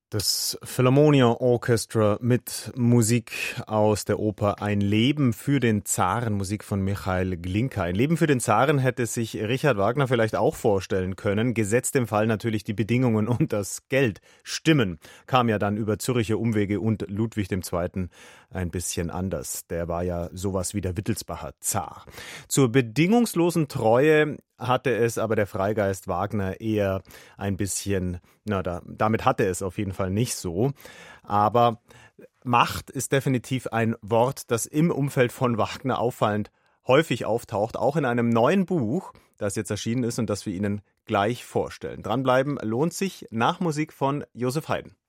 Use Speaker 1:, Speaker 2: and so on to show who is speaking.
Speaker 1: Das Philharmonia Orchestra mit Musik aus der Oper Ein Leben für den Zaren, Musik von Michail Glinka. Ein Leben für den Zaren hätte sich Richard Wagner vielleicht auch vorstellen können, gesetzt im Fall natürlich die Bedingungen und das Geld stimmen. Kam ja dann über Zürcher Umwege und Ludwig II. Ein bisschen anders. Der war ja sowas wie der Wittelsbacher Zar. Zur bedingungslosen Treue hatte es aber der Freigeist Wagner eher ein bisschen, damit hatte es auf jeden Fall nicht so. Aber Macht ist definitiv ein Wort, das im Umfeld von Wagner auffallend häufig auftaucht, auch in einem neuen Buch, das jetzt erschienen ist und das wir Ihnen gleich vorstellen. Dranbleiben lohnt sich nach Musik von Josef Haydn.